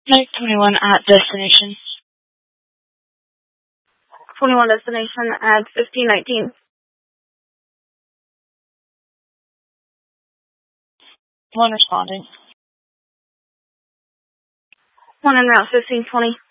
Night 21 at destination. 21 destination at 1519. One responding. One en route 1520.